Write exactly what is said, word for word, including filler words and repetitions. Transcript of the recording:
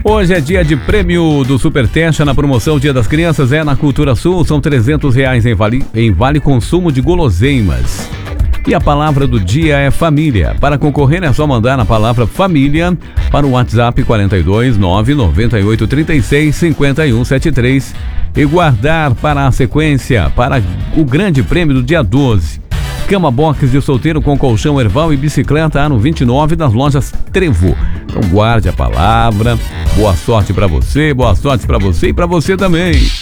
Hoje é dia de prêmio do Super Teste. Na promoção Dia das Crianças é na Cultura Sul. São trezentos reais em vale, em vale consumo de guloseimas. E a palavra do dia é família. Para concorrer é só mandar a palavra família para o WhatsApp quarenta e dois, nove nove oito, trinta e seis, cinquenta e um setenta e três e guardar para a sequência para o grande prêmio do dia doze. Cama box de solteiro com colchão Erval e bicicleta ano vinte e nove das lojas Trevo. Então guarde a palavra. Boa sorte para você, boa sorte para você e para você também.